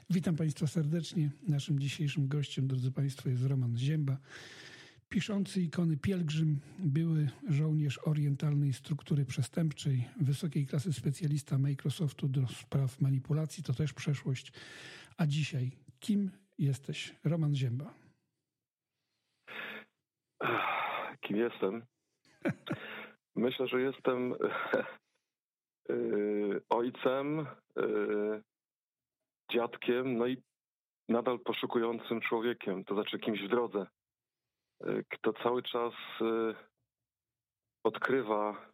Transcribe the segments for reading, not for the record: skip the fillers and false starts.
Witam Państwa serdecznie. Naszym dzisiejszym gościem, drodzy Państwo, jest Roman Zięba, piszący ikony pielgrzym, były żołnierz orientalnej struktury przestępczej, wysokiej klasy specjalista Microsoftu do spraw manipulacji, to też przeszłość. A dzisiaj, kim jesteś, Roman Zięba? Kim jestem? Myślę, że jestem ojcem, dziadkiem, no i nadal poszukującym człowiekiem, to znaczy kimś w drodze, kto cały czas odkrywa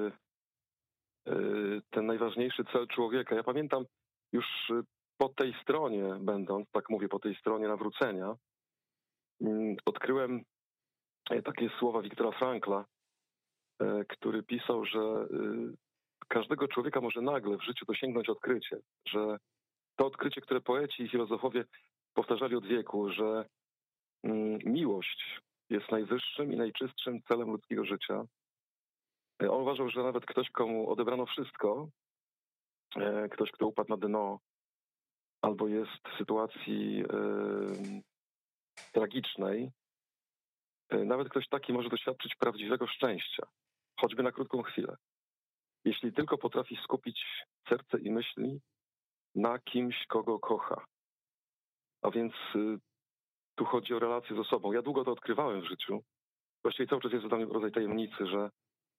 ten najważniejszy cel człowieka. Ja pamiętam już po tej stronie będąc, tak mówię, po tej stronie nawrócenia, odkryłem takie słowa Wiktora Frankla, który pisał, że każdego człowieka może nagle w życiu dosięgnąć odkrycie, że to odkrycie, które poeci i filozofowie powtarzali od wieku, że miłość jest najwyższym i najczystszym celem ludzkiego życia. On uważał, że nawet ktoś, komu odebrano wszystko, ktoś, kto upadł na dno, albo jest w sytuacji tragicznej, nawet ktoś taki może doświadczyć prawdziwego szczęścia, choćby na krótką chwilę. Jeśli tylko potrafi skupić serce i myśli na kimś, kogo kocha. A więc tu chodzi o relację z osobą. Ja długo to odkrywałem w życiu. Właściwie cały czas jest dla mnie rodzaj tajemnicy, że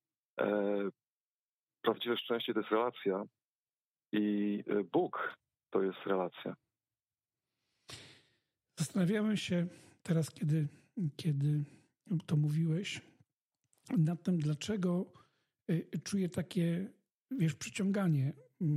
prawdziwe szczęście to jest relacja i Bóg to jest relacja. Zastanawiałem się teraz, kiedy to mówiłeś, nad tym, dlaczego czuję takie, przyciąganie.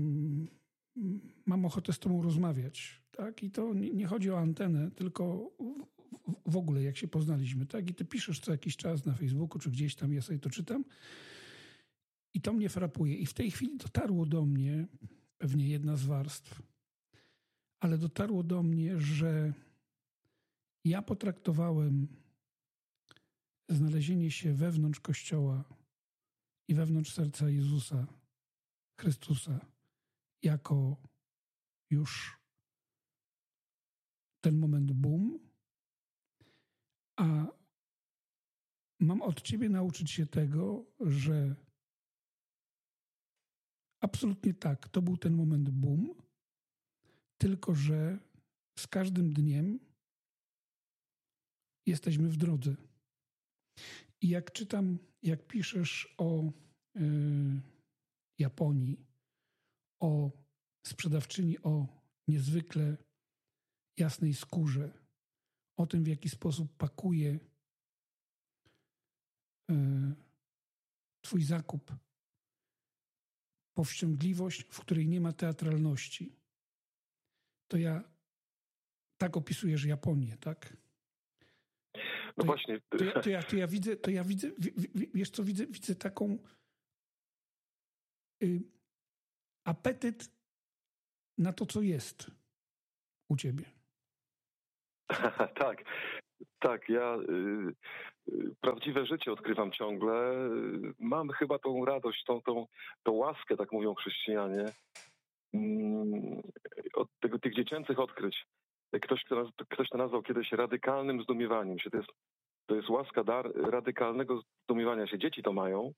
Mam ochotę z tobą rozmawiać, tak? I to nie chodzi o antenę, tylko w ogóle jak się poznaliśmy, tak? I ty piszesz co jakiś czas na Facebooku, czy gdzieś tam, ja sobie to czytam i to mnie frapuje. I w tej chwili dotarło do mnie, pewnie jedna z warstw, ale dotarło do mnie, że ja potraktowałem znalezienie się wewnątrz Kościoła i wewnątrz serca Jezusa Chrystusa jako już ten moment boom, a mam od ciebie nauczyć się tego, że absolutnie tak, to był ten moment boom, tylko że z każdym dniem jesteśmy w drodze. I jak czytam, jak piszesz o Japonii, o sprzedawczyni o niezwykle jasnej skórze, o tym, w jaki sposób pakuje twój zakup, powściągliwość, w której nie ma teatralności. To ja tak opisujesz Japonię, tak? No właśnie. To ja widzę, wiesz co, widzę taką apetyt na to, co jest u ciebie. Tak, ja prawdziwe życie odkrywam ciągle. Mam chyba tą radość, tą łaskę, tak mówią chrześcijanie, od tych dziecięcych odkryć. Ktoś to nazwał kiedyś radykalnym zdumiewaniem się. To jest łaska, dar radykalnego zdumiewania się. Dzieci to mają.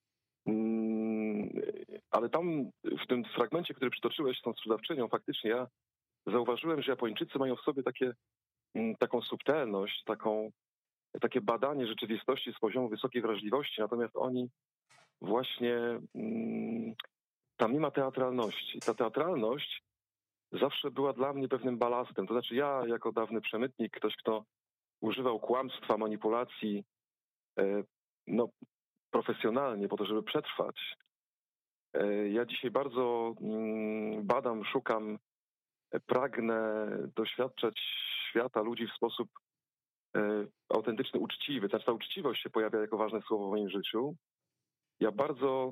Ale tam w tym fragmencie, który przytoczyłeś z tą sprzedawczynią, faktycznie ja zauważyłem, że Japończycy mają w sobie taką subtelność, takie badanie rzeczywistości z poziomu wysokiej wrażliwości, natomiast oni właśnie tam nie ma teatralności. Ta teatralność zawsze była dla mnie pewnym balastem. To znaczy ja jako dawny przemytnik, ktoś, kto używał kłamstwa, manipulacji profesjonalnie po to, żeby przetrwać. Ja dzisiaj bardzo badam, szukam, pragnę doświadczać świata, ludzi w sposób autentyczny, uczciwy. Znaczy ta uczciwość się pojawia jako ważne słowo w moim życiu. Ja bardzo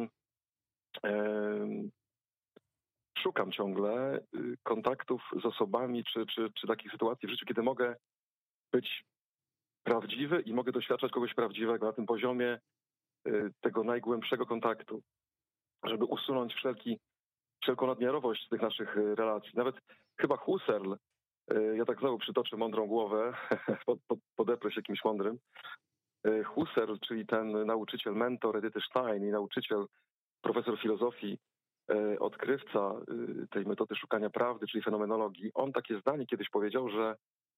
szukam ciągle kontaktów z osobami, czy takich sytuacji w życiu, kiedy mogę być prawdziwy i mogę doświadczać kogoś prawdziwego na tym poziomie tego najgłębszego kontaktu, żeby usunąć wszelką nadmiarowość tych naszych relacji. Nawet chyba Husserl, ja tak znowu przytoczę mądrą głowę, podeprę się kimś mądrym. Husserl, czyli ten nauczyciel, mentor Edyty Stein i nauczyciel, profesor filozofii, odkrywca tej metody szukania prawdy, czyli fenomenologii, on takie zdanie kiedyś powiedział, że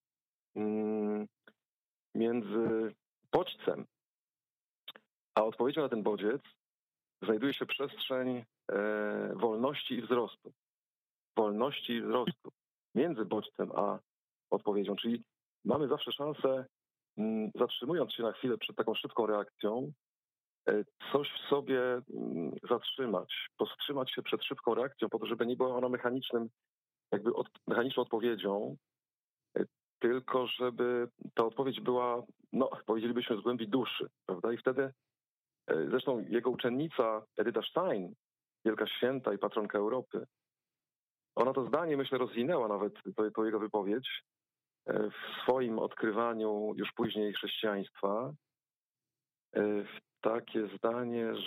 między bodźcem a odpowiedzią na ten bodziec znajduje się przestrzeń wolności i wzrostu. Wolności i wzrostu między bodźcem a odpowiedzią. Czyli mamy zawsze szansę, zatrzymując się na chwilę przed taką szybką reakcją, coś w sobie zatrzymać, powstrzymać się przed szybką reakcją, po to, żeby nie była ona mechaniczną odpowiedzią, tylko żeby ta odpowiedź była, powiedzielibyśmy, z głębi duszy, prawda? I wtedy, zresztą jego uczennica Edyta Stein, wielka święta i patronka Europy, ona to zdanie, myślę, rozwinęła nawet, to jego wypowiedź, w swoim odkrywaniu już później chrześcijaństwa, w takie zdanie,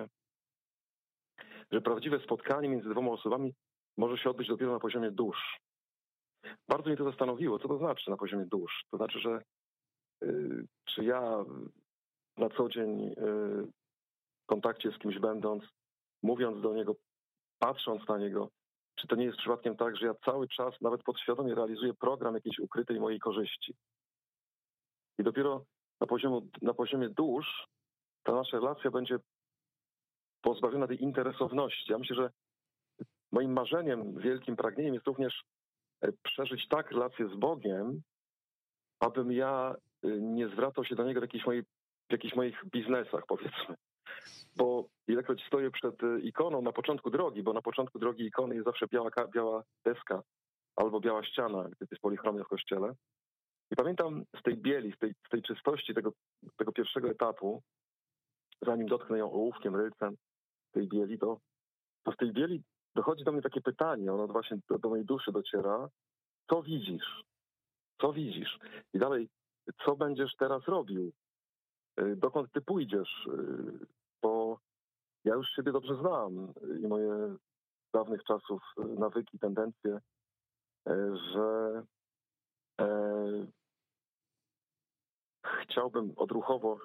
że prawdziwe spotkanie między dwoma osobami może się odbyć dopiero na poziomie dusz. Bardzo mnie to zastanowiło, co to znaczy na poziomie dusz. To znaczy, że czy ja na co dzień w kontakcie z kimś będąc, mówiąc do niego, patrząc na niego, czy to nie jest przypadkiem tak, że ja cały czas, nawet podświadomie realizuję program jakiejś ukrytej mojej korzyści. I dopiero na poziomie dusz ta nasza relacja będzie pozbawiona tej interesowności. Ja myślę, że moim marzeniem, wielkim pragnieniem jest również przeżyć tak relację z Bogiem, abym ja nie zwracał się do Niego w jakichś moich biznesach, powiedzmy. Bo ilekroć stoję przed ikoną na początku drogi, bo na początku drogi ikony jest zawsze biała deska albo biała ściana, gdy jest polichromia w kościele. I pamiętam z tej bieli, z tej czystości tego pierwszego etapu, zanim dotknę ją ołówkiem, rylcem tej bieli, to w tej bieli dochodzi do mnie takie pytanie, ono właśnie do mojej duszy dociera. Co widzisz? Co widzisz? I dalej, co będziesz teraz robił? Dokąd ty pójdziesz? Bo ja już siebie dobrze znam i moje z dawnych czasów nawyki, tendencje, że chciałbym odruchowo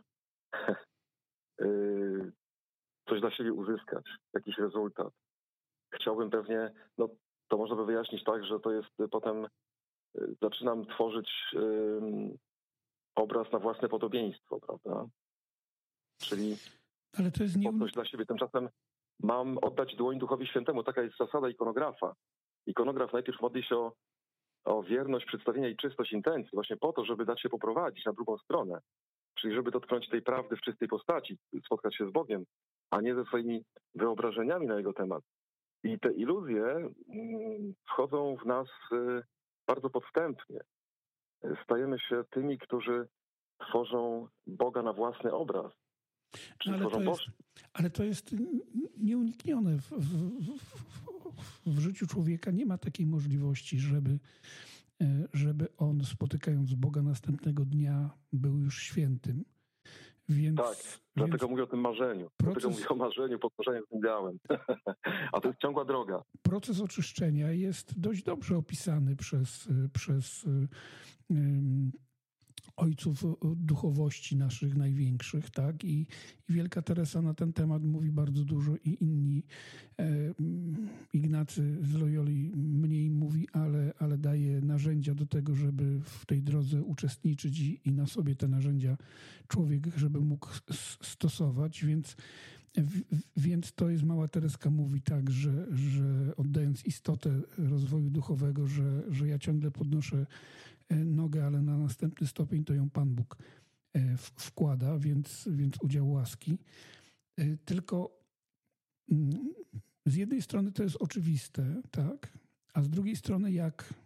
coś dla siebie uzyskać, jakiś rezultat. Chciałbym pewnie, to można by wyjaśnić tak, że to jest potem, zaczynam tworzyć obraz na własne podobieństwo, prawda? Czyli ale to jest coś dla siebie. Tymczasem mam oddać dłoń Duchowi Świętemu. Taka jest zasada ikonografa. Ikonograf najpierw modli się o wierność przedstawienia i czystość intencji, właśnie po to, żeby dać się poprowadzić na drugą stronę. Czyli żeby dotknąć tej prawdy w czystej postaci, spotkać się z Bogiem, a nie ze swoimi wyobrażeniami na Jego temat. I te iluzje wchodzą w nas bardzo podstępnie. Stajemy się tymi, którzy tworzą Boga na własny obraz. Ale to jest nieuniknione. W życiu człowieka nie ma takiej możliwości, żeby on, spotykając Boga następnego dnia, był już świętym. Dlatego mówię o tym marzeniu. Dlatego mówię o marzeniu, podążaniu tym ideałem. A to jest ciągła droga. Proces oczyszczenia jest dość dobrze opisany przez ojców duchowości naszych największych, tak? I Wielka Teresa na ten temat mówi bardzo dużo i inni. Ignacy z Loyoli mniej mówi, ale daje narzędzia do tego, żeby w tej drodze uczestniczyć i na sobie te narzędzia człowiek, żeby mógł stosować, więc to jest Mała Tereska mówi tak, że oddając istotę rozwoju duchowego, że ja ciągle podnoszę nogę, ale na następny stopień to ją Pan Bóg wkłada, więc udział łaski. Tylko z jednej strony to jest oczywiste, tak? A z drugiej strony jak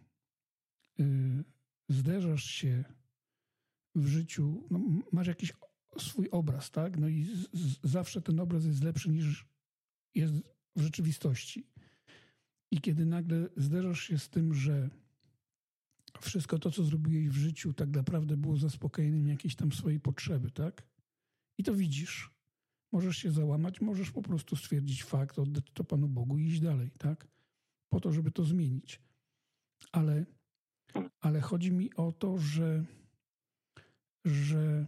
zderzasz się w życiu, masz jakiś swój obraz, tak? No i zawsze ten obraz jest lepszy niż jest w rzeczywistości. I kiedy nagle zderzasz się z tym, że wszystko to, co zrobiłeś w życiu, tak naprawdę było zaspokojeniem jakiejś tam swojej potrzeby, tak? I to widzisz. Możesz się załamać, możesz po prostu stwierdzić fakt, oddać to Panu Bogu i iść dalej, tak? Po to, żeby to zmienić. Ale chodzi mi o to, że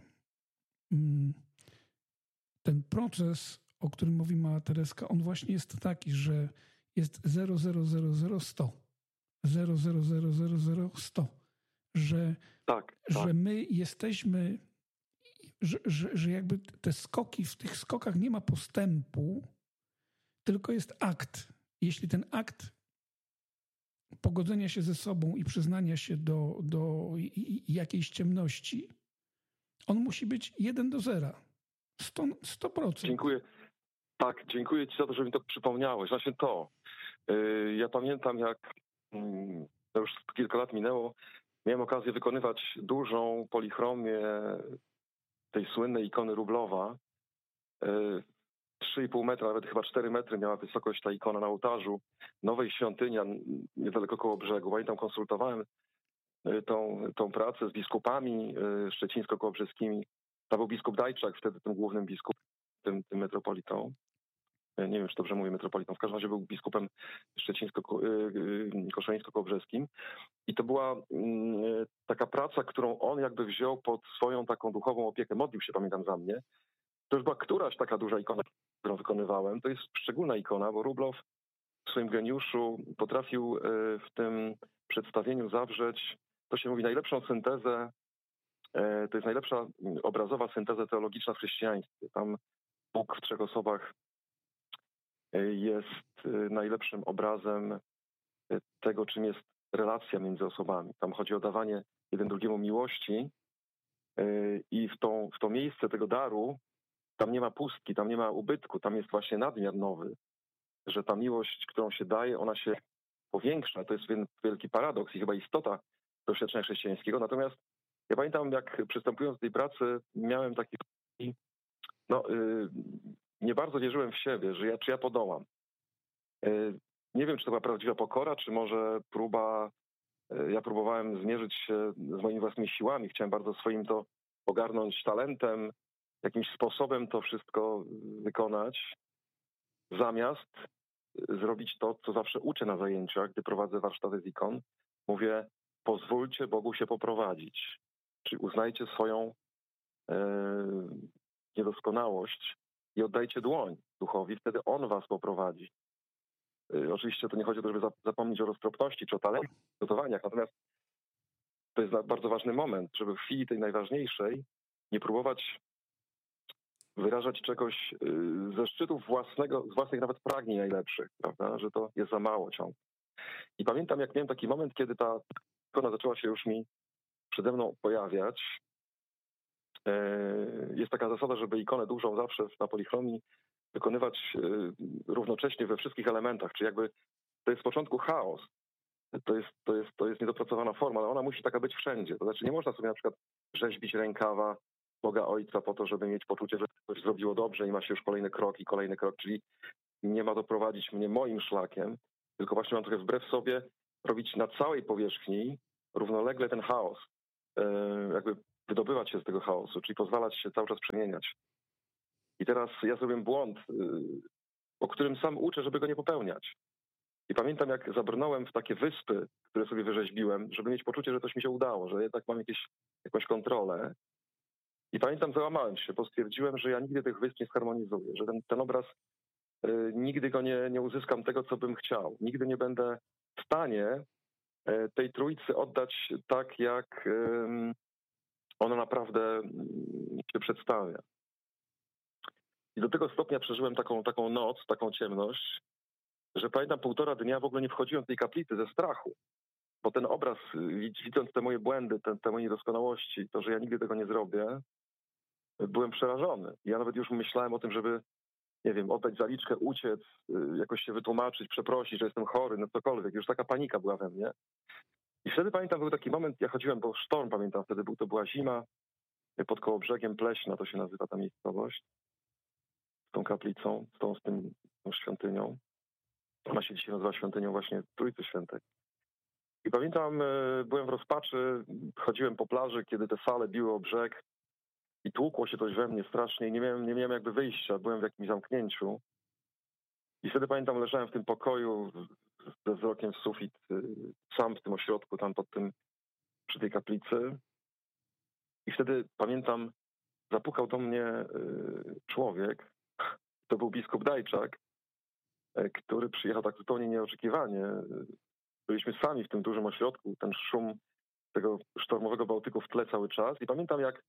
ten proces, o którym mówi mała Tereska, on właśnie jest taki, że jest 0,000,100. 0,000,100. Że my jesteśmy, że jakby te skoki, w tych skokach nie ma postępu, tylko jest akt. Jeśli ten akt pogodzenia się ze sobą i przyznania się do jakiejś ciemności, on musi być 1-0. 100%. Dziękuję. Tak, dziękuję Ci za to, że mi to przypomniałeś. Właśnie to. Ja pamiętam, jak to już kilka lat minęło, miałem okazję wykonywać dużą polichromię tej słynnej ikony Rublowa. 3,5 metra, nawet chyba 4 metry miała wysokość ta ikona na ołtarzu nowej świątyni niedaleko koło brzegu. Pamiętam, konsultowałem tą pracę z biskupami szczecińsko-kołobrzeskimi. Tam był biskup Dajczak, wtedy tym głównym biskupem, tym metropolitą. Nie wiem, czy dobrze mówię metropolitą. W każdym razie był biskupem szczecińsko-koszalińsko-kołobrzeskim. I to była taka praca, którą on jakby wziął pod swoją taką duchową opiekę. Modlił się, pamiętam, za mnie. To już była któraś taka duża ikona, którą wykonywałem. To jest szczególna ikona, bo Rublow w swoim geniuszu potrafił w tym przedstawieniu zawrzeć, to się mówi, najlepszą syntezę, to jest najlepsza obrazowa synteza teologiczna w chrześcijaństwie. Tam Bóg w trzech osobach jest najlepszym obrazem tego, czym jest relacja między osobami. Tam chodzi o dawanie jeden drugiemu miłości i w to miejsce tego daru tam nie ma pustki, tam nie ma ubytku, tam jest właśnie nadmiar nowy, że ta miłość, którą się daje, ona się powiększa. To jest wielki paradoks i chyba istota doświadczenia chrześcijańskiego. Natomiast ja pamiętam, jak przystępując do tej pracy, miałem taki, nie bardzo wierzyłem w siebie, że czy ja podołam. Nie wiem, czy to była prawdziwa pokora, czy może ja próbowałem zmierzyć się z moimi własnymi siłami. Chciałem bardzo swoim to ogarnąć talentem, jakimś sposobem to wszystko wykonać, zamiast zrobić to, co zawsze uczę na zajęciach, gdy prowadzę warsztaty z ikon. Mówię, pozwólcie Bogu się poprowadzić. Czyli uznajcie swoją niedoskonałość i oddajcie dłoń duchowi, wtedy on was poprowadzi. Oczywiście to nie chodzi o to, żeby zapomnieć o roztropności czy o talencie, gotowaniach, natomiast to jest bardzo ważny moment, żeby w chwili tej najważniejszej nie próbować wyrażać czegoś ze szczytów z własnych nawet pragnień najlepszych, prawda, że to jest za mało ciągle. I pamiętam, jak miałem taki moment, kiedy ta ikona zaczęła się już mi przede mną pojawiać. Jest taka zasada, żeby ikonę dużą zawsze na polichromii wykonywać równocześnie we wszystkich elementach, czyli jakby to jest z początku chaos, to jest niedopracowana forma, ale ona musi taka być wszędzie. To znaczy nie można sobie na przykład rzeźbić rękawa Boga Ojca po to, żeby mieć poczucie, że coś zrobiło dobrze i ma się już kolejny krok, czyli nie ma doprowadzić mnie moim szlakiem, tylko właśnie mam trochę wbrew sobie robić na całej powierzchni równolegle ten chaos, jakby wydobywać się z tego chaosu, czyli pozwalać się cały czas przemieniać. I teraz ja zrobiłem błąd, o którym sam uczę, żeby go nie popełniać. I pamiętam, jak zabrnąłem w takie wyspy, które sobie wyrzeźbiłem, żeby mieć poczucie, że coś mi się udało, że jednak mam jakąś kontrolę. I pamiętam, załamałem się, bo stwierdziłem, że ja nigdy tych wysp nie zharmonizuję, że ten obraz, nigdy go nie uzyskam tego, co bym chciał. Nigdy nie będę w stanie tej trójcy oddać tak, jak ona naprawdę się przedstawia. I do tego stopnia przeżyłem taką noc, taką ciemność, że pamiętam 1,5 dnia w ogóle nie wchodziłem do tej kaplicy ze strachu. Bo ten obraz, widząc te moje błędy, te moje niedoskonałości, to, że ja nigdy tego nie zrobię, byłem przerażony. Ja nawet już myślałem o tym, żeby, nie wiem, oddać zaliczkę, uciec, jakoś się wytłumaczyć, przeprosić, że jestem chory, no cokolwiek. Już taka panika była we mnie. I wtedy pamiętam, był taki moment, ja chodziłem, bo sztorm, pamiętam, wtedy to była zima, pod Kołobrzegiem, Pleśna to się nazywa ta miejscowość, z tą kaplicą, z tą świątynią. Ona się dzisiaj nazywa świątynią właśnie Trójcy Świętej. I pamiętam, byłem w rozpaczy, chodziłem po plaży, kiedy te fale biły o brzeg i tłukło się coś we mnie strasznie i nie miałem jakby wyjścia, byłem w jakimś zamknięciu. I wtedy pamiętam, leżałem w tym pokoju ze wzrokiem w sufit, sam w tym ośrodku, tam przy tej kaplicy. I wtedy pamiętam, zapukał do mnie człowiek, to był biskup Dajczak, który przyjechał tak zupełnie nieoczekiwanie. Byliśmy sami w tym dużym ośrodku, ten szum tego sztormowego Bałtyku w tle cały czas. I pamiętam, jak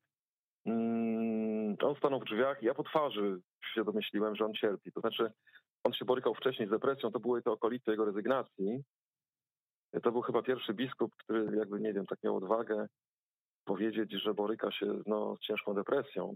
on stanął w drzwiach i ja po twarzy się domyśliłem, że on cierpi. To znaczy, on się borykał wcześniej z depresją, to były te okolice jego rezygnacji. To był chyba pierwszy biskup, który jakby, nie wiem, tak miał odwagę powiedzieć, że boryka się z ciężką depresją.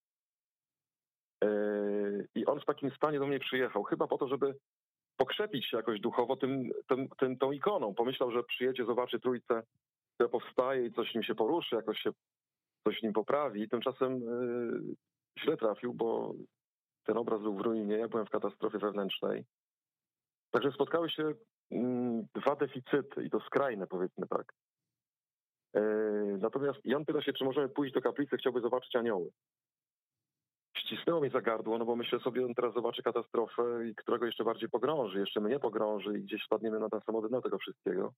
I on w takim stanie do mnie przyjechał, chyba po to, żeby pokrzepić się jakoś duchowo tą ikoną. Pomyślał, że przyjedzie, zobaczy Trójcę, która powstaje i coś nim się poruszy, jakoś się coś w nim poprawi. Tymczasem źle trafił, bo ten obraz był w ruinie, ja byłem w katastrofie wewnętrznej. Także spotkały się dwa deficyty i to skrajne, powiedzmy tak. Natomiast Jan pyta się, czy możemy pójść do kaplicy, chciałby zobaczyć anioły. Ścisnęło mi za gardło, no bo myślę sobie, on teraz zobaczy katastrofę, która go jeszcze bardziej pogrąży, jeszcze mnie pogrąży i gdzieś spadniemy na ten samo dno tego wszystkiego.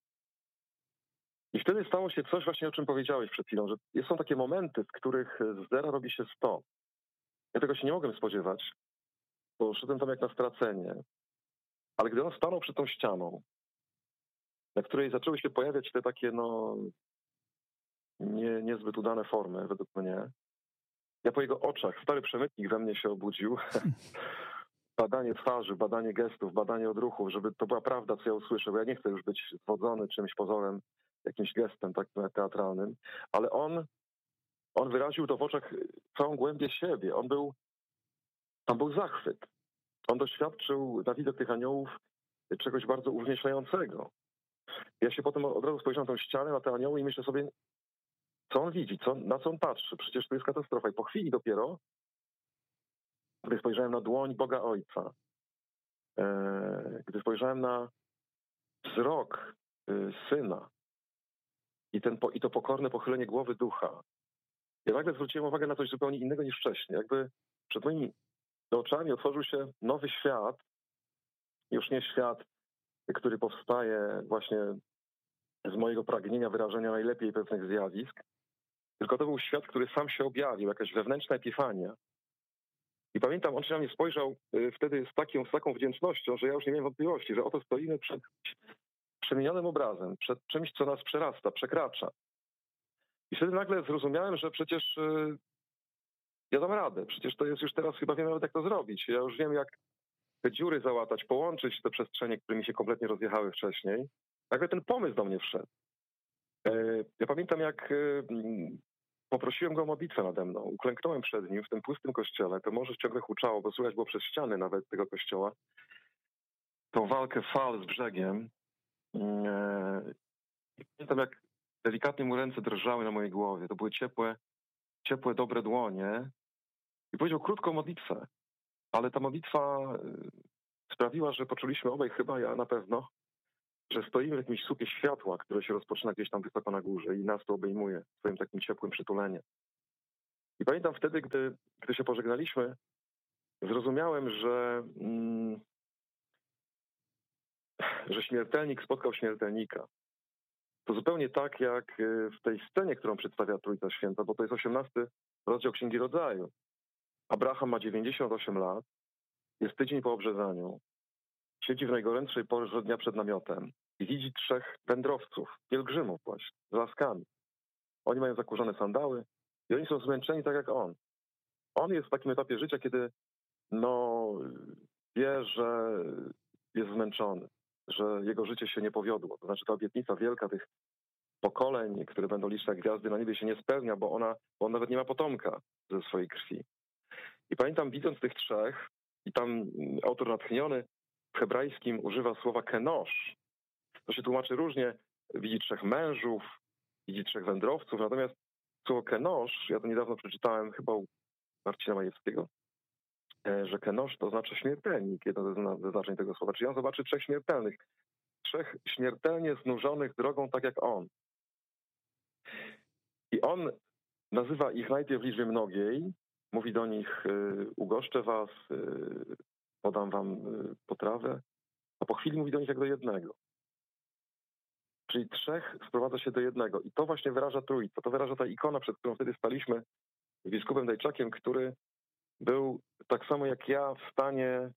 I wtedy stało się coś właśnie, o czym powiedziałeś przed chwilą, że są takie momenty, w których z zera robi się 100. Ja tego się nie mogłem spodziewać, bo szedłem tam jak na stracenie. Ale gdy on stanął przed tą ścianą, na której zaczęły się pojawiać te takie, niezbyt udane formy, według mnie, ja po jego oczach, stary przemytnik we mnie się obudził. Badanie twarzy, badanie gestów, badanie odruchów, żeby to była prawda, co ja usłyszę, bo ja nie chcę już być zwodzony czymś pozorem, jakimś gestem takim teatralnym, ale on wyraził to w oczach całą głębię siebie. Tam był zachwyt. On doświadczył na widok tych aniołów czegoś bardzo uwzniesiającego. Ja się potem od razu spojrzałem na tę ścianę, na te anioły i myślę sobie, co on widzi, na co on patrzy. Przecież to jest katastrofa. I po chwili dopiero, gdy spojrzałem na dłoń Boga Ojca, gdy spojrzałem na wzrok Syna i to pokorne pochylenie głowy Ducha, ja nagle zwróciłem uwagę na coś zupełnie innego niż wcześniej. Jakby przed moimi oczami otworzył się nowy świat, już nie świat, który powstaje właśnie z mojego pragnienia wyrażenia najlepiej pewnych zjawisk, tylko to był świat, który sam się objawił, jakaś wewnętrzna epifania. I pamiętam, on się na mnie spojrzał wtedy z taką wdzięcznością, że ja już nie miałem wątpliwości, że oto stoimy przed przemienionym obrazem, przed czymś, co nas przerasta, przekracza. I wtedy nagle zrozumiałem, że przecież ja dam radę. Przecież to jest już teraz, chyba wiem nawet, jak to zrobić. Ja już wiem, jak te dziury załatać, połączyć te przestrzenie, które mi się kompletnie rozjechały wcześniej. Nagle ten pomysł do mnie wszedł. Ja pamiętam, jak poprosiłem go o modlitwę nade mną. Uklęknąłem przed nim w tym pustym kościele. To morze ciągle huczało, bo słychać było przez ściany nawet tego kościoła. Tą walkę fal z brzegiem. I pamiętam, jak delikatnie mu ręce drżały na mojej głowie. To były ciepłe, dobre dłonie. I powiedział krótką modlitwę. Ale ta modlitwa sprawiła, że poczuliśmy obaj, chyba ja na pewno, że stoimy w jakimś słupie światła, które się rozpoczyna gdzieś tam wysoko na górze i nas to obejmuje swoim takim ciepłym przytuleniem. I pamiętam wtedy, gdy się pożegnaliśmy, zrozumiałem, że śmiertelnik spotkał śmiertelnika. To zupełnie tak, jak w tej scenie, którą przedstawia Trójca Święta, bo to jest 18 rozdział Księgi Rodzaju. Abraham ma 98 lat, jest tydzień po obrzezaniu, siedzi w najgorętszej porze dnia przed namiotem i widzi 3 wędrowców, pielgrzymów właśnie, z laskami. Oni mają zakurzone sandały i oni są zmęczeni tak jak on. On jest w takim etapie życia, kiedy wie, że jest zmęczony, że jego życie się nie powiodło. To znaczy ta obietnica wielka tych pokoleń, które będą liczne jak gwiazdy na niebie, się nie spełnia, bo on nawet nie ma potomka ze swojej krwi. I pamiętam, widząc tych 3, i tam autor natchniony w hebrajskim używa słowa kenosz. To się tłumaczy różnie. Widzi 3 mężów, widzi 3 wędrowców. Natomiast słowo kenosz, ja to niedawno przeczytałem chyba u Marcina Majewskiego, że kenosz to znaczy śmiertelnik, jedno ze znaczeń tego słowa. Czyli on zobaczy 3 śmiertelnych. 3 śmiertelnie znużonych drogą tak jak on. I on nazywa ich najpierw w liczbie mnogiej, mówi do nich ugoszczę was, podam wam potrawę, a po chwili mówi do nich jak do jednego. Czyli trzech sprowadza się do jednego. I to właśnie wyraża Trójca. To wyraża ta ikona, przed którą wtedy staliśmy z biskupem Dajczakiem, który był tak samo jak ja w stanie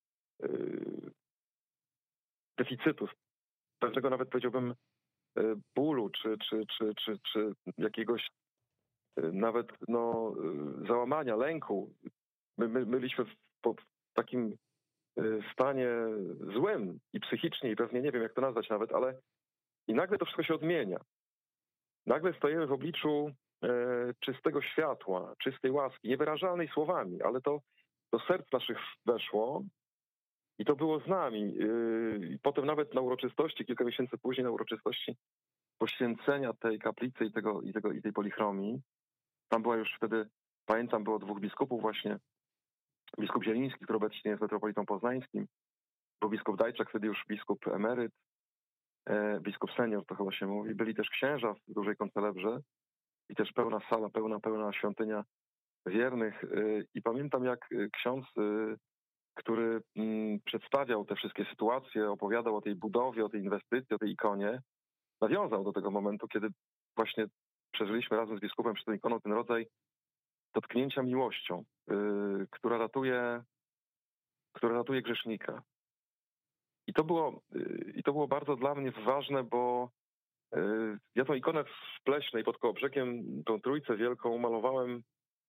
deficytu, pewnego nawet powiedziałbym bólu, czy jakiegoś nawet załamania, lęku. My byliśmy w takim stanie złym i psychicznie, i pewnie nie wiem, jak to nazwać nawet, ale i nagle to wszystko się odmienia. Nagle stajemy w obliczu czystego światła, czystej łaski, niewyrażalnej słowami, ale to do serc naszych weszło i to było z nami. I potem nawet na uroczystości, kilka miesięcy później na uroczystości poświęcenia tej kaplicy i tej polichromii, tam była już wtedy, pamiętam, było dwóch biskupów właśnie, biskup Zieliński, który obecnie jest metropolitą poznańskim, był biskup Dajczak, wtedy już biskup emeryt, biskup senior, to chyba się mówi. Byli też księża w dużej koncelebrze i też pełna sala, pełna świątynia wiernych. I pamiętam, jak ksiądz, który przedstawiał te wszystkie sytuacje, opowiadał o tej budowie, o tej inwestycji, o tej ikonie, nawiązał do tego momentu, kiedy właśnie przeżyliśmy razem z biskupem przy tą ikoną ten rodzaj dotknięcia miłością, która ratuje grzesznika. I to było bardzo dla mnie ważne, bo ja tą ikonę w Pleśnej pod Kołobrzegiem, tą Trójcę Wielką malowałem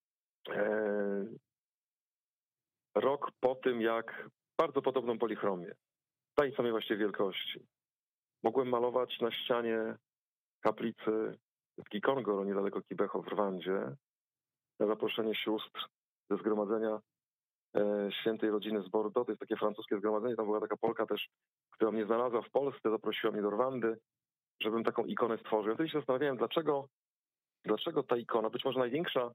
rok po tym, jak bardzo podobną polichromię, tej samej właściwie wielkości. Mogłem malować na ścianie kaplicy w Kikongoro, niedaleko Kibeho w Rwandzie, na zaproszenie sióstr ze zgromadzenia Świętej Rodziny z Bordeaux. To jest takie francuskie zgromadzenie. Tam była taka Polka też, która mnie znalazła w Polsce, zaprosiła mnie do Rwandy, żebym taką ikonę stworzył. Ja wtedy się zastanawiałem, dlaczego ta ikona, być może największa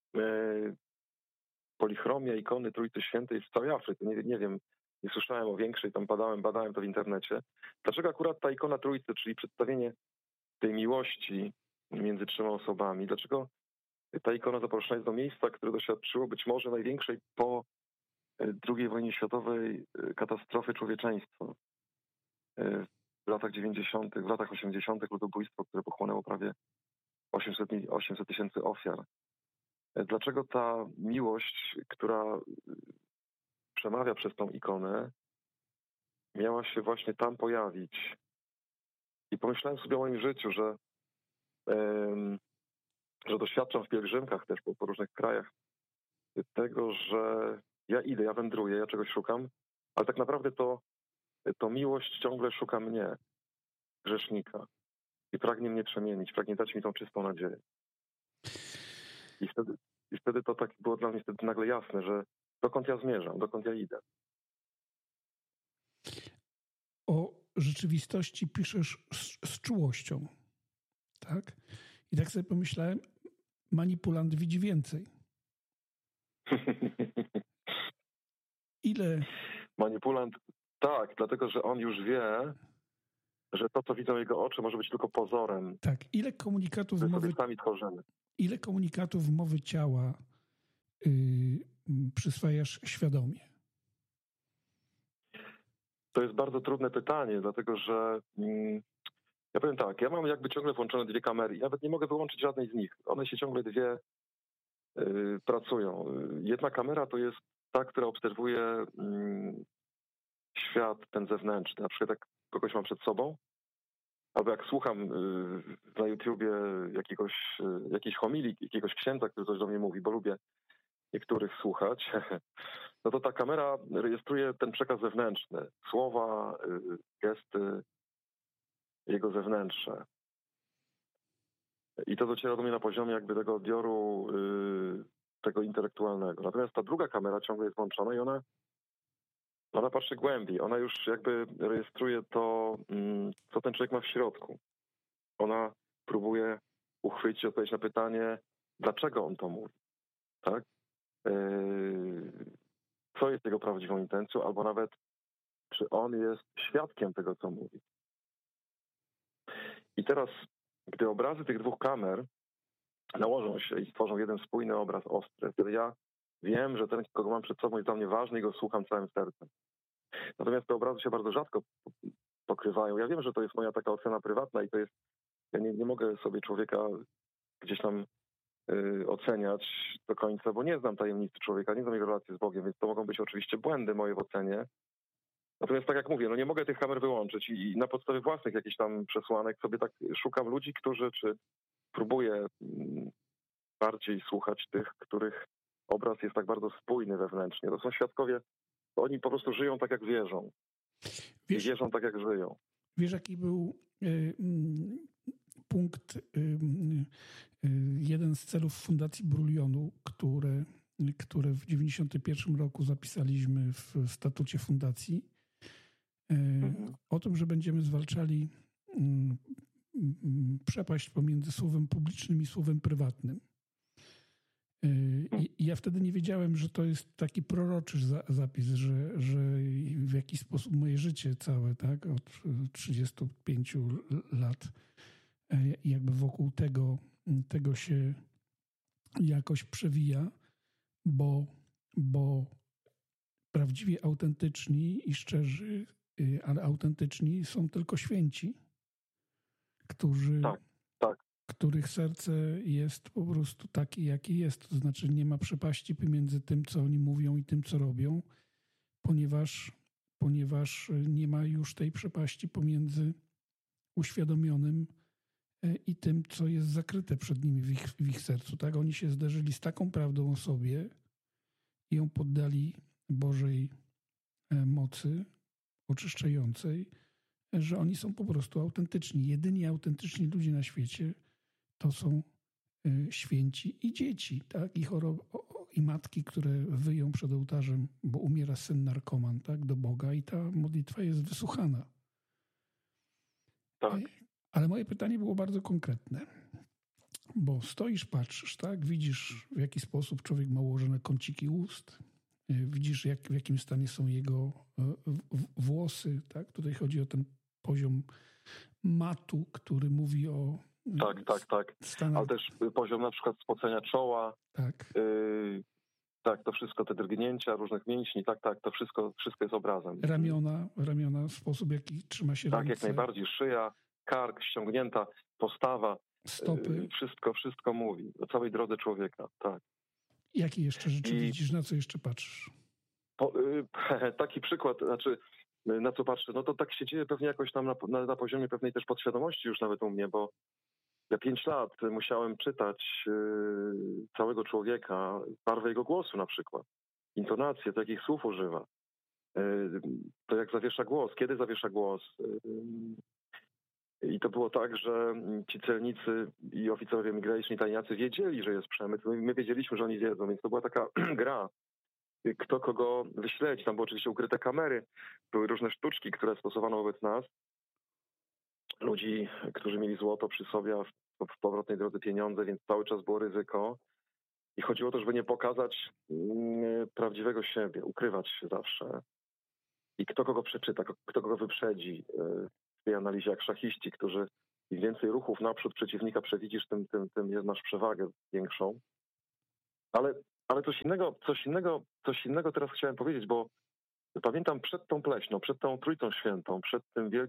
polichromia ikony Trójcy Świętej w całej Afryce, nie wiem, nie słyszałem o większej, tam badałem to w internecie. Dlaczego akurat ta ikona Trójcy, czyli przedstawienie tej miłości między trzema osobami, dlaczego ta ikona zaproszona jest do miejsca, które doświadczyło być może największej po II wojnie światowej katastrofy człowieczeństwa. W latach 90., w latach 80. ludobójstwo, które pochłonęło prawie 800 tysięcy ofiar. Dlaczego ta miłość, która przemawia przez tą ikonę, miała się właśnie tam pojawić? I pomyślałem sobie o moim życiu, że doświadczam w pielgrzymkach też po różnych krajach tego, że ja idę, ja wędruję, ja czegoś szukam, ale tak naprawdę to miłość ciągle szuka mnie, grzesznika. I pragnie mnie przemienić, pragnie dać mi tą czystą nadzieję. I wtedy to tak było dla mnie wtedy nagle jasne, że dokąd ja zmierzam, dokąd ja idę. O rzeczywistości piszesz z czułością, tak? I tak sobie pomyślałem, manipulant widzi więcej. Ile? Manipulant, tak, dlatego że on już wie, że to, co widzą jego oczy, może być tylko pozorem. Tak, ile komunikatów mowy sami tworzymy. Ile komunikatów mowy ciała przyswajasz świadomie? To jest bardzo trudne pytanie, dlatego że ja powiem tak, ja mam jakby ciągle włączone dwie kamery i nawet nie mogę wyłączyć żadnej z nich. One się ciągle dwie pracują. Jedna kamera to jest ta, która obserwuje świat ten zewnętrzny. Na przykład jak kogoś mam przed sobą, albo jak słucham na YouTubie jakiejś homilii, jakiegoś księdza, który coś do mnie mówi, bo lubię niektórych słuchać, no to ta kamera rejestruje ten przekaz zewnętrzny. Słowa, gesty, jego zewnętrzne. I to dociera do mnie na poziomie jakby tego odbioru tego intelektualnego. Natomiast ta druga kamera ciągle jest włączona i ona patrzy głębiej. Ona już jakby rejestruje to, co ten człowiek ma w środku. Ona próbuje uchwycić odpowiedź na pytanie, dlaczego on to mówi. Tak? Co jest jego prawdziwą intencją, albo nawet czy on jest świadkiem tego, co mówi. I teraz, gdy obrazy tych dwóch kamer nałożą się i stworzą jeden spójny obraz ostry. Wtedy ja wiem, że ten, kogo mam przed sobą, jest dla mnie ważny i go słucham całym sercem. Natomiast te obrazy się bardzo rzadko pokrywają. Ja wiem, że to jest moja taka ocena prywatna i to jest, ja nie mogę sobie człowieka gdzieś tam oceniać do końca, bo nie znam tajemnicy człowieka, nie znam jego relacji z Bogiem, więc to mogą być oczywiście błędy moje w ocenie. Natomiast tak jak mówię, no nie mogę tych kamer wyłączyć i na podstawie własnych jakichś tam przesłanek sobie tak szukam ludzi, czy próbuję bardziej słuchać tych, których obraz jest tak bardzo spójny wewnętrznie. To są świadkowie, oni po prostu żyją tak jak wierzą. I wierzą tak jak żyją. Wiesz, jaki był punkt, jeden z celów Fundacji Brulionu, które w 1991 roku zapisaliśmy w statucie fundacji, o tym, że będziemy zwalczali przepaść pomiędzy słowem publicznym i słowem prywatnym. I ja wtedy nie wiedziałem, że to jest taki proroczy zapis, że w jakiś sposób moje życie całe, tak, od 35 lat jakby wokół tego się jakoś przewija, bo prawdziwie autentyczni i szczerzy, ale autentyczni są tylko święci, których serce jest po prostu takie, jakie jest. To znaczy nie ma przepaści pomiędzy tym, co oni mówią i tym, co robią, ponieważ nie ma już tej przepaści pomiędzy uświadomionym i tym, co jest zakryte przed nimi w ich sercu. Tak? Oni się zderzyli z taką prawdą o sobie i ją poddali Bożej mocy oczyszczającej, że oni są po prostu autentyczni. Jedyni autentyczni ludzie na świecie to są święci i dzieci, tak? I matki, które wyją przed ołtarzem, bo umiera syn narkoman, tak? Do Boga i ta modlitwa jest wysłuchana. Tak. Ale moje pytanie było bardzo konkretne, bo stoisz, patrzysz, tak? Widzisz, w jaki sposób człowiek ma ułożone kąciki ust, widzisz, w jakim stanie są jego włosy, tak? Tutaj chodzi o ten poziom matu, który mówi o Tak. Ale też poziom na przykład spocenia czoła. Tak. Tak, to wszystko, te drgnięcia różnych mięśni, tak, to wszystko jest obrazem. Ramiona, sposób, jaki trzyma się ręce. Tak, jak najbardziej. Szyja, kark, ściągnięta postawa. Stopy. Wszystko mówi o całej drodze człowieka, tak. Jakie jeszcze rzeczy widzisz? Na co jeszcze patrzysz? Taki przykład, znaczy na co patrzę, no to tak się dzieje pewnie jakoś tam na poziomie pewnej też podświadomości już nawet u mnie, bo ja 5 lat musiałem czytać całego człowieka, barwę jego głosu na przykład, intonację, to jakich słów używa, to jak zawiesza głos, kiedy zawiesza głos. I to było tak, że ci celnicy i oficerowie migracji tajniacy wiedzieli, że jest przemyt. My wiedzieliśmy, że oni wiedzą, więc to była taka gra. Kto kogo wyśledzi. Tam były oczywiście ukryte kamery, były różne sztuczki, które stosowano wobec nas. Ludzi, którzy mieli złoto przy sobie, a w powrotnej drodze pieniądze, więc cały czas było ryzyko. I chodziło o to, żeby nie pokazać prawdziwego siebie, ukrywać się zawsze. I kto kogo przeczyta, kto kogo wyprzedzi w tej analizie, jak szachiści, którzy im więcej ruchów naprzód przeciwnika przewidzisz, tym masz przewagę większą. Ale coś innego teraz chciałem powiedzieć, bo pamiętam przed tą pleśną, przed tą Trójcą Świętą, przed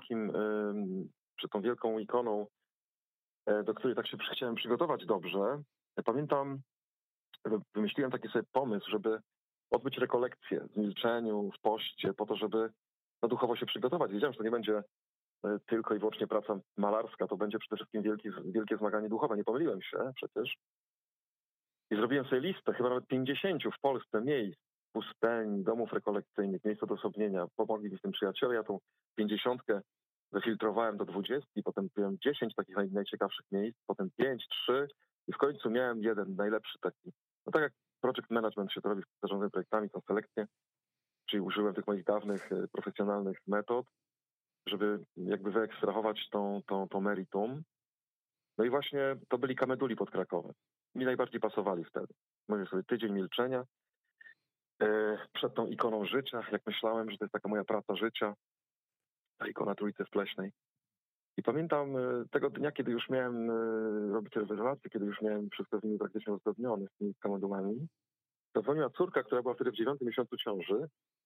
tą wielką ikoną, do której tak się chciałem przygotować dobrze. Pamiętam, wymyśliłem taki sobie pomysł, żeby odbyć rekolekcję w milczeniu, w poście, po to, żeby na duchowo się przygotować. Wiedziałem, że to nie będzie tylko i wyłącznie praca malarska, to będzie przede wszystkim wielkie zmaganie duchowe. Nie pomyliłem się przecież. I zrobiłem sobie listę, chyba nawet 50 w Polsce miejsc, pustyń, domów rekolekcyjnych, miejsc odosobnienia. Pomogli mi w tym przyjaciele. Ja tą 50 wyfiltrowałem do 20, potem byłem 10 takich najciekawszych miejsc, potem 5, 3 i w końcu miałem jeden, najlepszy taki. No tak jak project management się to robi z zarządzaniem projektami, tą selekcję, czyli użyłem tych moich dawnych, profesjonalnych metod, żeby jakby wyekstrahować to meritum. No i właśnie to byli Kameduli pod Krakowem. Mi najbardziej pasowali wtedy. Mówię sobie tydzień milczenia przed tą ikoną życia, jak myślałem, że to jest taka moja praca życia, ta ikona Trójcy w Pleśnej. I pamiętam tego dnia, kiedy już miałem robić rezerwację, kiedy już miałem wszystko z nimi praktycznie uzgodnione, z tymi komodumami, zadzwoniła córka, która była wtedy w 9. miesiącu ciąży,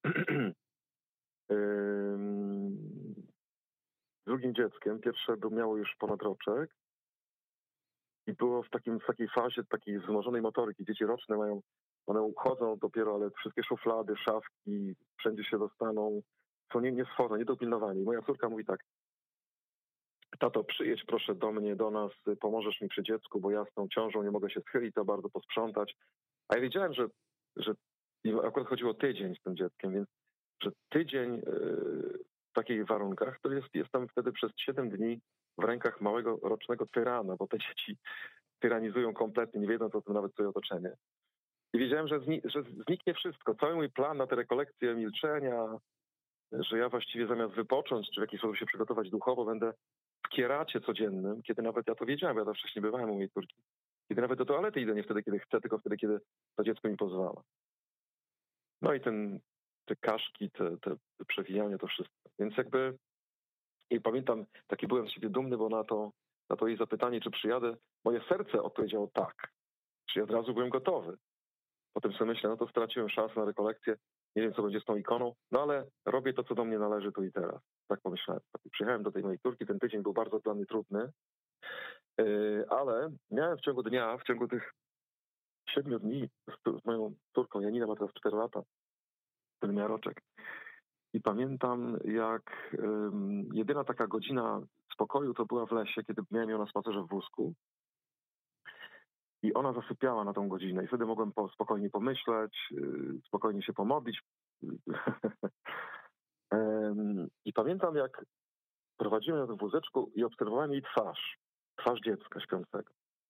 drugim dzieckiem. Pierwsze miało już ponad roczek i było w takiej fazie takiej wzmożonej motoryki. Dzieci roczne one uchodzą dopiero, ale wszystkie szuflady, szafki, wszędzie się dostaną, są niestworzone, niedopilnowane. I moja córka mówi tak: tato, przyjedź proszę do mnie, do nas, pomożesz mi przy dziecku, bo ja z tą ciążą nie mogę się schylić, to bardzo posprzątać. A ja wiedziałem, że akurat chodziło o tydzień z tym dzieckiem, więc że tydzień w takich warunkach, to jestem wtedy przez 7 dni w rękach małego rocznego tyrana, bo te dzieci tyranizują kompletnie, nie wiedzą o tym nawet swoje otoczenie. I wiedziałem, że zniknie wszystko. Cały mój plan na te rekolekcje milczenia, że ja właściwie zamiast wypocząć, czy w jakiś sposób się przygotować duchowo, będę w kieracie codziennym, kiedy nawet ja to wiedziałem, ja to wcześniej bywałem u mojej córki, kiedy nawet do toalety idę nie wtedy, kiedy chcę, tylko wtedy, kiedy to dziecko mi pozwala. No i te kaszki, te przewijania, to wszystko. Więc jakby i pamiętam, taki byłem z siebie dumny, bo na to jej zapytanie, czy przyjadę, moje serce odpowiedziało tak. Czyli od razu byłem gotowy. Potem sobie myślę, no to straciłem szansę na rekolekcję, nie wiem, co będzie z tą ikoną, no ale robię to, co do mnie należy tu i teraz. Tak pomyślałem. Przyjechałem do tej mojej córki, ten tydzień był bardzo dla mnie trudny, ale miałem w ciągu dnia, w ciągu tych 7 dni z moją córką, Janina ma teraz 4 lata, który miała roczek. I pamiętam, jak jedyna taka godzina spokoju to była w lesie, kiedy miałem ją na spacerze w wózku. I ona zasypiała na tą godzinę i wtedy mogłem spokojnie pomyśleć, spokojnie się pomodlić. I pamiętam, jak prowadziłem ją w wózeczku i obserwowałem jej twarz dziecka śpiącego.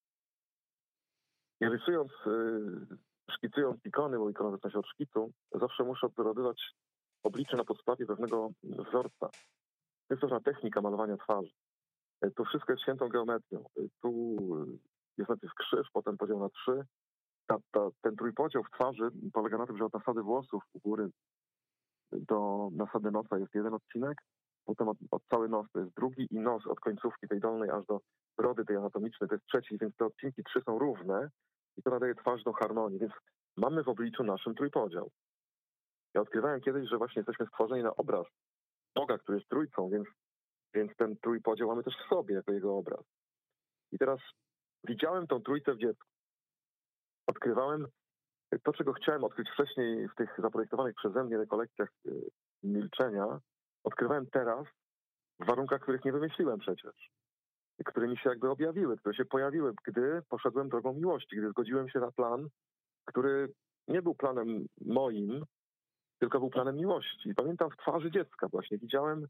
I rysując, szkicując ikony, bo ikona zaczyna się od szkicu, zawsze muszę odwzorowywać oblicze na podstawie pewnego wzorca. To jest pewna technika malowania twarzy. To wszystko jest świętą geometrią. Tu jest najpierw krzyż, potem podział na 3. Ten trójpodział w twarzy polega na tym, że od nasady włosów u góry do nasady nosa jest jeden odcinek, potem od cały nos to jest drugi i nos od końcówki tej dolnej aż do brody tej anatomicznej to jest trzeci, więc te odcinki 3 są równe i to nadaje twarzną harmonię, więc mamy w obliczu naszym trójpodział. Ja odkrywałem kiedyś, że właśnie jesteśmy stworzeni na obraz Boga, który jest trójcą, więc ten trójpodział mamy też w sobie jako jego obraz. I teraz widziałem tą trójcę w dziecku. Odkrywałem to, czego chciałem odkryć wcześniej w tych zaprojektowanych przeze mnie rekolekcjach milczenia, odkrywałem teraz w warunkach, których nie wymyśliłem przecież. Które mi się jakby objawiły, które się pojawiły, gdy poszedłem drogą miłości, gdy zgodziłem się na plan, który nie był planem moim, tylko był planem miłości. I pamiętam w twarzy dziecka właśnie widziałem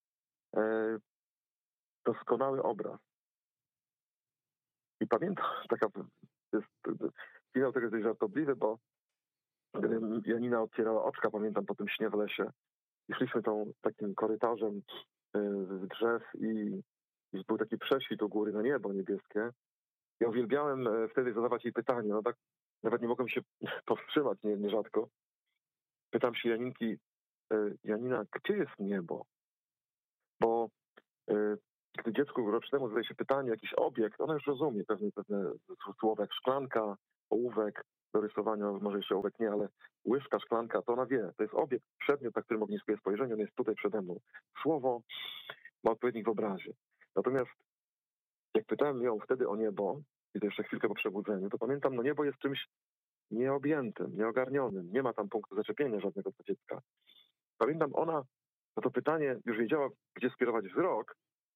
doskonały obraz. I pamiętam, finał tego jest dość żartobliwy, bo gdy Janina otwierała oczka, pamiętam po tym śnie w lesie, i szliśmy takim korytarzem drzew i był taki prześwit u góry na niebo niebieskie. Ja uwielbiałem wtedy zadawać jej pytanie, no tak nawet nie mogłem się powstrzymać nierzadko. Pytam się Janinki, Janina, gdzie jest niebo? Bo gdy dziecku rocznemu zadaje się pytanie, jakiś obiekt, ona już rozumie pewne słowa jak szklanka, ołówek do rysowania, może jeszcze ołówek nie, ale łyżka, szklanka, to ona wie. To jest obiekt, przedmiot, na którym ogniskuje spojrzenie, on jest tutaj przede mną. Słowo ma odpowiednik w obrazie. Natomiast jak pytałem ją wtedy o niebo, i to jeszcze chwilkę po przebudzeniu, to pamiętam, no niebo jest czymś nieobjętym, nieogarnionym. Nie ma tam punktu zaczepienia żadnego dla dziecka. Pamiętam, ona na to pytanie już wiedziała, gdzie skierować wzrok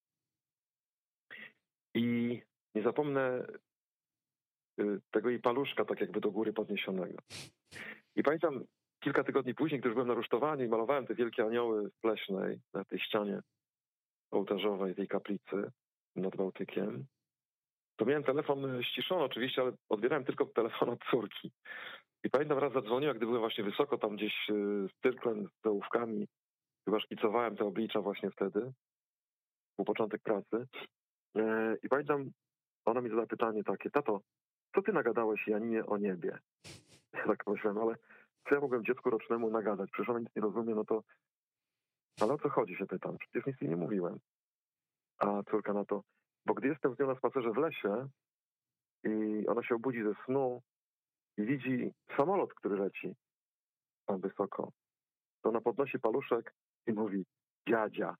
i nie zapomnę tego jej paluszka tak jakby do góry podniesionego. I pamiętam kilka tygodni później, gdy już byłem na rusztowaniu i malowałem te wielkie anioły w Pleśnej na tej ścianie ołtarzowej tej kaplicy nad Bałtykiem, to miałem telefon ściszony oczywiście, ale odbierałem tylko telefon od córki. I pamiętam, raz zadzwoniła, gdy byłem właśnie wysoko tam gdzieś z cyrklem, z ołówkami. Chyba szkicowałem te oblicza właśnie wtedy. Był początek pracy. I pamiętam, ona mi zadała pytanie takie: tato, co ty nagadałeś Janinie o niebie? Ja tak myślałem, ale co ja mogłem dziecku rocznemu nagadać? Przecież ona nic nie rozumie, no to... Ale o co chodzi, się pytam? Przecież nic jej nie mówiłem. A córka na to, bo gdy jestem z nią na spacerze w lesie i ona się obudzi ze snu i widzi samolot, który leci tam wysoko, to ona podnosi paluszek i mówi dziadzia.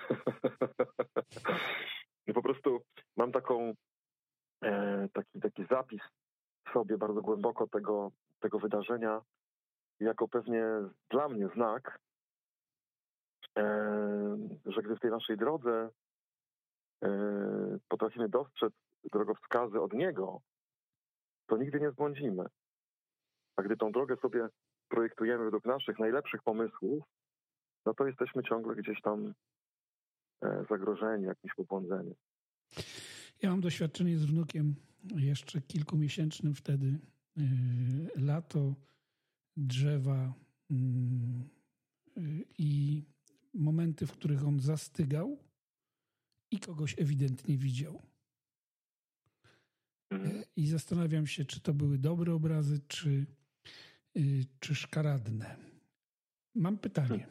I po prostu mam taki zapis w sobie bardzo głęboko tego wydarzenia, jako pewnie dla mnie znak, że gdy w tej naszej drodze potrafimy dostrzec drogowskazy od Niego, to nigdy nie zbłądzimy. A gdy tą drogę sobie projektujemy według naszych najlepszych pomysłów, no to jesteśmy ciągle gdzieś tam zagrożeni jakimś pobłądzeniem. Ja mam doświadczenie z wnukiem jeszcze kilkumiesięcznym wtedy. Lato, drzewa i momenty, w których on zastygał i kogoś ewidentnie widział. I zastanawiam się, czy to były dobre obrazy, czy szkaradne. Mam pytanie.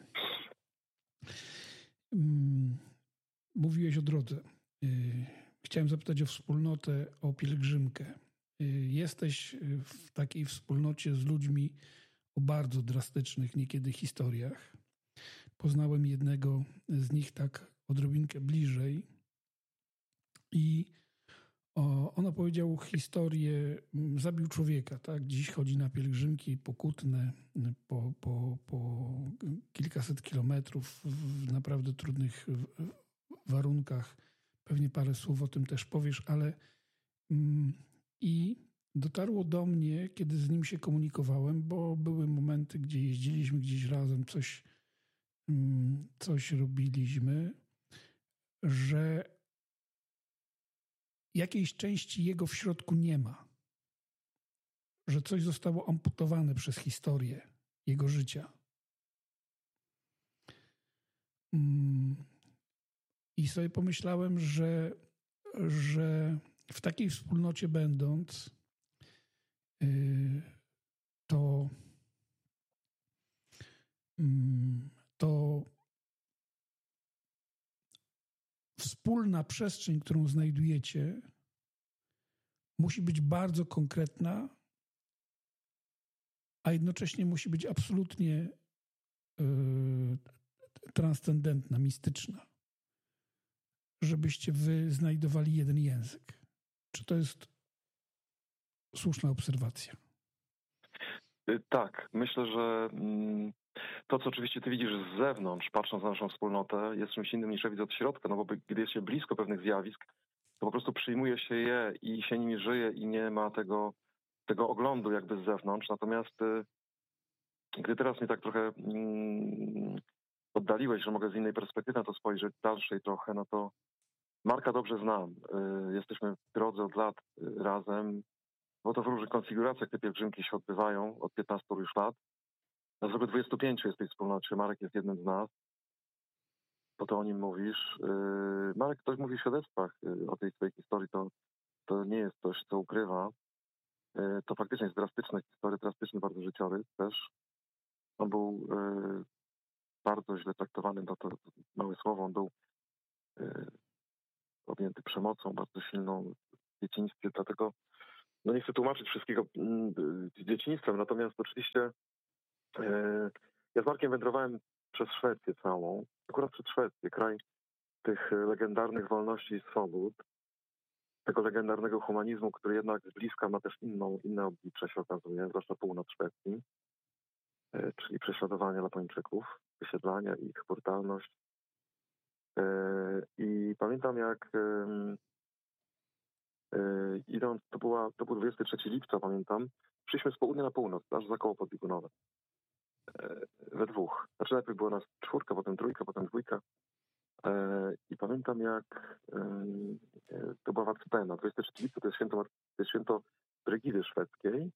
Mówiłeś o drodze. Chciałem zapytać o wspólnotę, o pielgrzymkę. Jesteś w takiej wspólnocie z ludźmi o bardzo drastycznych niekiedy historiach. Poznałem jednego z nich tak odrobinkę bliżej i on opowiedział historię, zabił człowieka, tak? Dziś chodzi na pielgrzymki pokutne po kilkaset kilometrów w naprawdę trudnych warunkach. Pewnie parę słów o tym też powiesz, ale i dotarło do mnie, kiedy z nim się komunikowałem, bo były momenty, gdzie jeździliśmy gdzieś razem, coś robiliśmy, że jakiejś części jego w środku nie ma. Że coś zostało amputowane przez historię jego życia. I sobie pomyślałem, że w takiej wspólnocie będąc, to wspólna przestrzeń, którą znajdujecie, musi być bardzo konkretna, a jednocześnie musi być absolutnie transcendentna, mistyczna, żebyście wy znajdowali jeden język. Czy to jest słuszna obserwacja? Tak, myślę, że to, co oczywiście ty widzisz z zewnątrz, patrząc na naszą wspólnotę, jest czymś innym niż ja widzę od środka, no bo gdy jest się blisko pewnych zjawisk, to po prostu przyjmuje się je i się nimi żyje i nie ma tego oglądu jakby z zewnątrz. Natomiast gdy teraz mnie tak trochę oddaliłeś, że mogę z innej perspektywy na to spojrzeć, dalszej trochę, no to Marka dobrze znam. Jesteśmy w drodze od lat razem, bo to w różnych konfiguracjach te pielgrzymki się odbywają od 15 już lat. Na zwykle 25 jest w tej wspólnocie. Marek jest jednym z nas. Po to o nim mówisz. Marek, ktoś mówi w świadectwach o tej swojej historii, to nie jest coś, co ukrywa. To faktycznie jest drastyczna historia, drastyczny bardzo życiorys też. On był bardzo źle traktowany, no to małe słowo, on był objęty przemocą bardzo silną w dzieciństwie, dlatego no nie chcę tłumaczyć wszystkiego z dzieciństwem, natomiast oczywiście ja z Markiem wędrowałem przez Szwecję całą, akurat przez Szwecję, kraj tych legendarnych wolności i swobód, tego legendarnego humanizmu, który jednak z bliska ma też inne oblicze, się okazuje, zwłaszcza północ Szwecji, czyli prześladowania Lapończyków, wysiedlania ich, brutalność. I pamiętam, jak idąc, to był 23 lipca, pamiętam, szliśmy z południa na północ, aż za koło podbiegunowe. We dwóch. Znaczy najpierw była nas 4, potem 3, potem 2. I pamiętam, jak to była Wacpena. 23 lipca to jest święto Brygidy szwedzkiej,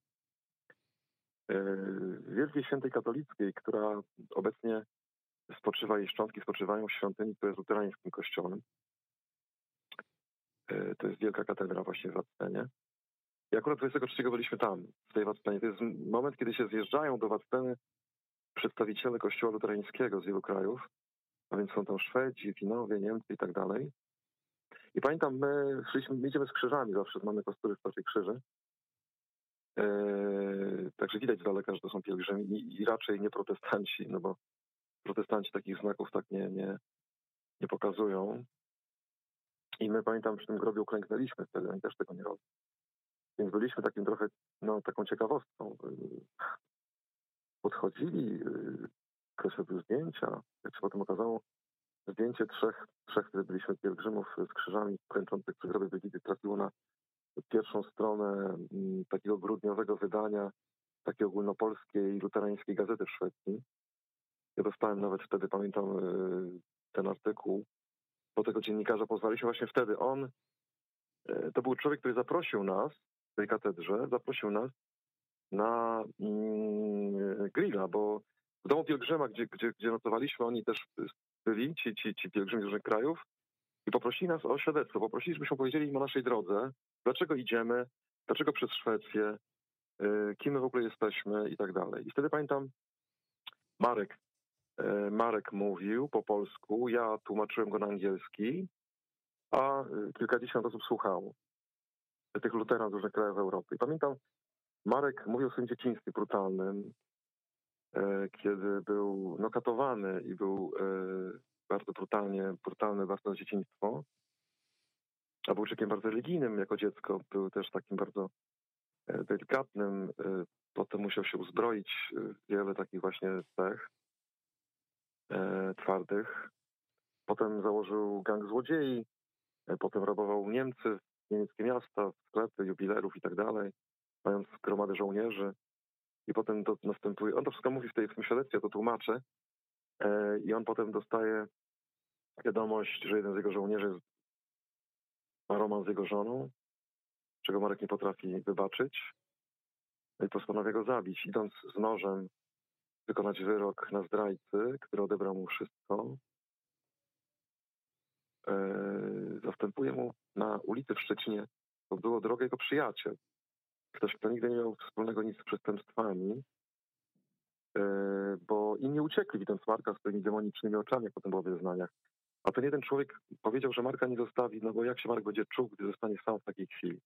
wielkiej świętej katolickiej, która obecnie jej szczątki spoczywają w świątyni, która jest luterańskim kościołem. To jest wielka katedra właśnie w Wacpenie. I akurat 23 byliśmy tam, w tej Wacpenie. To jest moment, kiedy się zjeżdżają do Wacpeny przedstawiciele kościoła luterańskiego z wielu krajów, a więc są tam Szwedzi, Finowie, Niemcy i tak dalej. pamiętam, my idziemy z krzyżami zawsze, mamy kostury w czasie krzyży. Także widać z daleka, że to są pielgrzymi i raczej nie protestanci, no bo protestanci takich znaków tak nie pokazują. I my, pamiętam, przy tym grobie uklęknęliśmy wtedy, oni też tego nie robią. Więc byliśmy takim trochę, taką ciekawostką. Podchodzili, kreślili zdjęcia. Jak się potem okazało, zdjęcie trzech wtedy byliśmy pielgrzymów z krzyżami klęczących przy grobie Brygitty trafiło na pierwszą stronę takiego grudniowego wydania takiej ogólnopolskiej luterańskiej gazety w Szwecji. Ja dostałem nawet wtedy, pamiętam, ten artykuł. Bo tego dziennikarza pozwaliśmy właśnie wtedy. To był człowiek, który zaprosił nas w tej katedrze, zaprosił nas na grilla, bo w domu pielgrzyma, gdzie nocowaliśmy, oni też byli, ci pielgrzymi z różnych krajów i poprosili nas o świadectwo. Poprosili, żebyśmy powiedzieli im o naszej drodze, dlaczego idziemy, dlaczego przez Szwecję, kim my w ogóle jesteśmy i tak dalej. I wtedy pamiętam, Marek mówił po polsku, ja tłumaczyłem go na angielski, a kilkadziesiąt osób słuchało tych luteran z różnych krajów Europy. I pamiętam, Marek mówił o swoim dzieciństwie brutalnym, kiedy był katowany i był bardzo brutalne bardzo dzieciństwo, a był człowiekiem bardzo religijnym jako dziecko, był też takim bardzo delikatnym, potem musiał się uzbroić w wiele takich właśnie cech twardych. Potem założył gang złodziei, potem rabował Niemcy, niemieckie miasta, sklepy, jubilerów i tak dalej, mając gromady żołnierzy. I potem to następuje, on to wszystko mówi w tym świadectwie, to tłumaczy. I on potem dostaje wiadomość, że jeden z jego żołnierzy ma romans z jego żoną, czego Marek nie potrafi wybaczyć. No i postanawia go zabić, idąc z nożem wykonać wyrok na zdrajcy, który odebrał mu wszystko. Zastępuje mu na ulicy w Szczecinie, to było droga jego przyjaciel. Ktoś, kto nigdy nie miał wspólnego nic z przestępstwami, bo inni uciekli, widząc Marka z tymi demonicznymi oczami, jak potem było w zeznaniach. A ten jeden człowiek powiedział, że Marka nie zostawi, no bo jak się Marek będzie czuł, gdy zostanie sam w takiej chwili.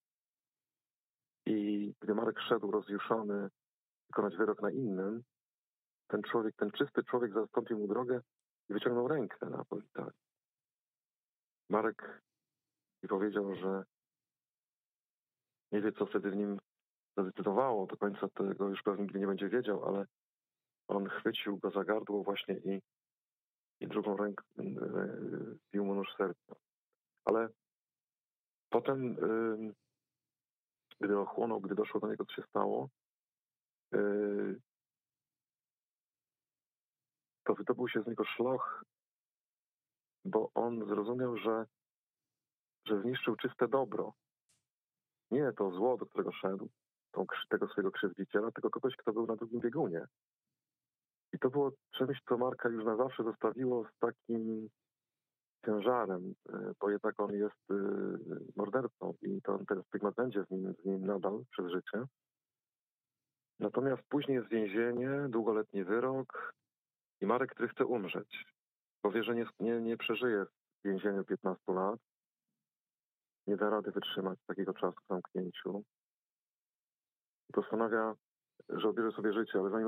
I gdy Marek szedł rozjuszony wykonać wyrok na innym, ten człowiek, ten czysty człowiek zastąpił mu drogę i wyciągnął rękę na powitanie. Marek mi powiedział, że nie wie, co wtedy w nim zadecydowało, do końca tego już pewnie nigdy nie będzie wiedział, ale on chwycił go za gardło właśnie i drugą ręką bił mu nóż serca. Ale potem, gdy ochłonął, gdy doszło do niego, co się stało, to wydobył się z niego szloch, bo on zrozumiał, że zniszczył czyste dobro. Nie to zło, do którego szedł, tego swojego krzywdziciela, tylko kogoś, kto był na drugim biegunie. I to było czymś, co Marka już na zawsze zostawiło z takim ciężarem, bo jednak on jest mordercą i ten stygmat będzie z nim nadal przez życie. Natomiast później jest więzienie, długoletni wyrok i Marek, który chce umrzeć, bo wie, że nie przeżyje w więzieniu 15 lat, nie da rady wytrzymać takiego czasu w zamknięciu. I postanawia, że odbierze sobie życie, ale zanim